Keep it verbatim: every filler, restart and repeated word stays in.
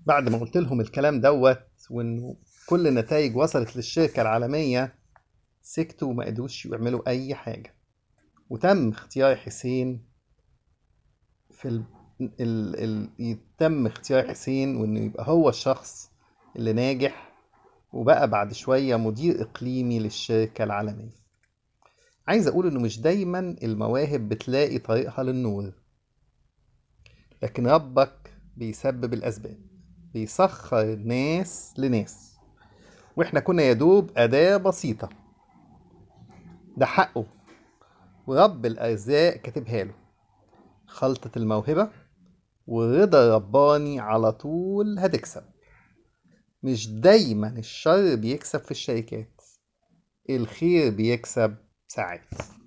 بعد ما قلت لهم الكلام دوت وانه كل النتائج وصلت للشركة العالمية، سكتوا وما قدروش يعملوا اي حاجة. وتم اختيار حسين في ال... ال... ال... يتم اختيار حسين وانه يبقى هو الشخص اللي ناجح، وبقى بعد شوية مدير اقليمي للشركة العالمية. عايز اقول انه مش دايما المواهب بتلاقي طريقها للنور، لكن ربك بيسبب الاسباب، بيسخر ناس لناس، واحنا كنا يدوب أداة بسيطة. ده حقه، ورب الأرزاق كاتبها له. خلطة الموهبة ورضا رباني على طول هتكسب. مش دايما الشر بيكسب في الشركات، الخير بيكسب ساعات.